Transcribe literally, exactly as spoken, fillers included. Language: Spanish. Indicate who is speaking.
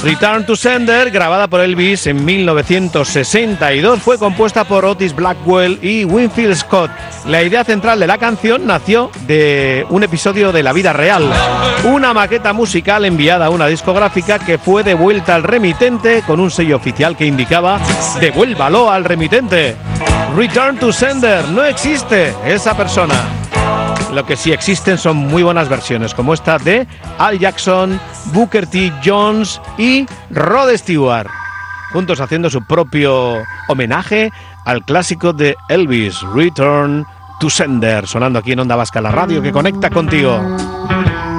Speaker 1: Return to Sender, grabada por Elvis en mil novecientos sesenta y dos, fue compuesta por Otis Blackwell y Winfield Scott. La idea central de la canción nació de un episodio de la vida real, una maqueta musical enviada a una discográfica que fue devuelta al remitente con un sello oficial que indicaba «Devuélvalo al remitente». Return to Sender, no existe esa persona. Lo que sí existen son muy buenas versiones, como esta de Al Jackson, Booker T. Jones y Rod Stewart, juntos haciendo su propio homenaje al clásico de Elvis, Return to Sender, sonando aquí en Onda Vasca, la radio que conecta contigo.